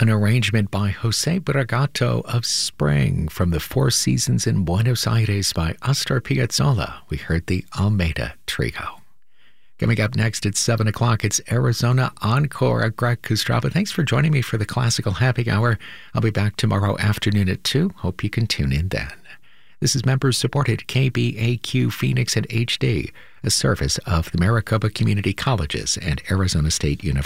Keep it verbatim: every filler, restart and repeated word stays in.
an arrangement by Jose Bragato of Spring from the Four Seasons in Buenos Aires by Astor Piazzolla. We heard the Almeida Trio. Coming up next at seven o'clock, it's Arizona Encore. Greg Kostrava. Thanks for joining me for the Classical Happy Hour. I'll be back tomorrow afternoon at two. Hope you can tune in then. This is members-supported K B A Q Phoenix and H D, a service of the Maricopa Community Colleges and Arizona State University.